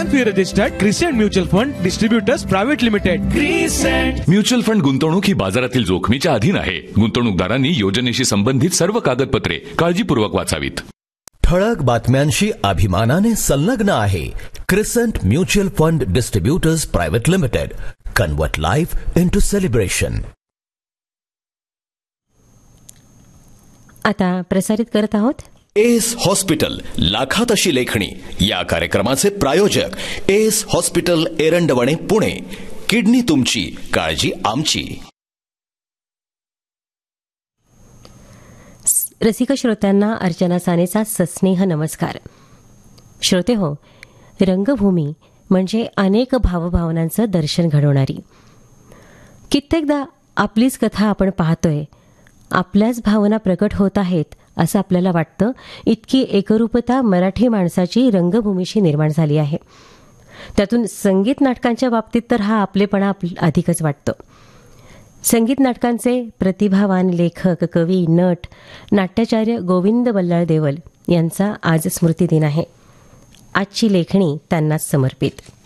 MFI registered crescent mutual fund distributors private limited. Crescent mutual fund गुंतवणूक ही बाजारातील जोखमीच्या अधीन आहे. गुंतवणूकदारांनी योजनेशी संबंधित सर्व कागदपत्रे काळजीपूर्वक वाचावीत. ठळक बातम्यांशी अभिमानाने संलग्न आहे crescent mutual fund distributors private limited. Convert life into celebration. आता प्रसारित करत आहोत एस हॉस्पिटल लाखात अशी लेखणी या कार्यक्रमाचे प्रायोजक S hospital Erandwane Pune. Kidney तुमची काळजी आमची. रसिक श्रोत्यांना अर्चना सानेचा सस्नेह नमस्कार. श्रोते हो, रंगभूमी म्हणजे अनेक भावभावनांचं दर्शन घडवणारी. कित्येकदा आपलीच कथा आपण पाहतोय, आपल्याच भावना प्रकट होत आहेत असं आपल्याला वाटतं. इतकी एकरूपता मराठी माणसाची रंगभूमीशी निर्माण झाली आहे. त्यातून संगीत नाटकांच्या बाबतीत तर हा आपलेपणा अधिकच वाटतो. संगीत नाटकांचे प्रतिभावान लेखक, कवी, नट, नाट्याचार्य गोविंद बल्लाळ देवल यांचा आज स्मृतिदिन आहे. आजची लेखणी त्यांनाच समर्पित.